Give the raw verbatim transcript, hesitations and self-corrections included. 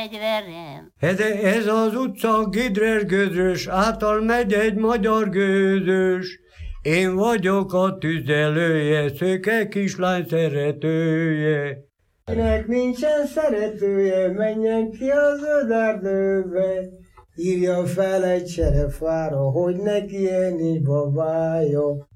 fegyverem. Ez, ez az utca Gidrer-Gödrös, által megy egy magyar gőzös. Én vagyok a tüzelője, szőke kislány szeretője. Kinek nincsen szeretője, menjen ki az öderdőbe. Írja fel egy cserefára, hogy neki enni babája.